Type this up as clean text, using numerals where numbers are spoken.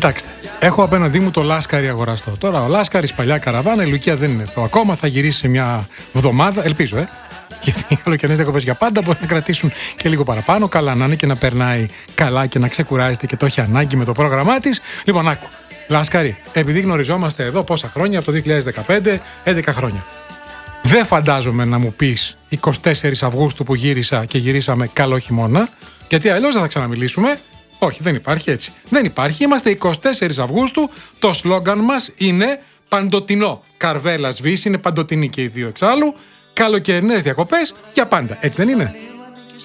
Κοιτάξτε, έχω απέναντί μου το Λάσκαρη αγοραστό. Τώρα ο Λάσκαρης, παλιά καραβάνα, η Λουκία δεν είναι εδώ ακόμα. Θα γυρίσει σε μια εβδομάδα, ελπίζω, γιατί οι καλοκαιρινές διακοπές για πάντα μπορεί να κρατήσουν και λίγο παραπάνω. Καλά να είναι και να περνάει καλά και να ξεκουράζεται και το έχει ανάγκη με το πρόγραμμά της. Λοιπόν, άκου. Λάσκαρη, επειδή γνωριζόμαστε εδώ πόσα χρόνια, από το 2015, 11 χρόνια. Δεν φαντάζομαι να μου πεις 24 Αυγούστου που γύρισα και γυρίσαμε καλό χειμώνα, γιατί αλλιώς δεν θα ξαναμιλήσουμε. Όχι, δεν υπάρχει έτσι. Δεν υπάρχει. Είμαστε 24 Αυγούστου. Το σλόγγαν μας είναι παντοτινό. Καρβέλα σβήσει, είναι παντοτινή και οι δύο εξάλλου. Καλοκαιρινές διακοπές για πάντα. Έτσι δεν είναι?